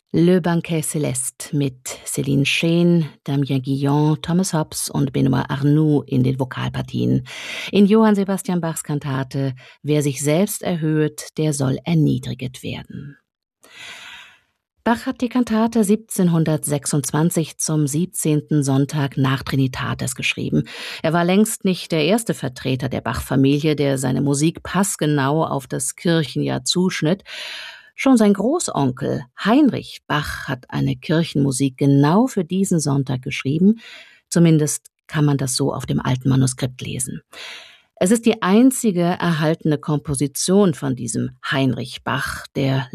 Le Banquet Céleste mit Céline Scheen, Damien Guillon, Thomas Hobbes und Benoît Arnoux in den Vokalpartien. In Johann Sebastian Bachs Kantate Wer sich selbst erhöht, der soll erniedriget werden. Bach hat die Kantate 1726 zum 17. Sonntag nach Trinitatis geschrieben. Er war längst nicht der erste Vertreter der Bach-Familie, der seine Musik passgenau auf das Kirchenjahr zuschnitt. Schon sein Großonkel Heinrich Bach hat eine Kirchenmusik genau für diesen Sonntag geschrieben. Zumindest kann man das so auf dem alten Manuskript lesen. Es ist die einzige erhaltene Komposition von diesem Heinrich Bach, der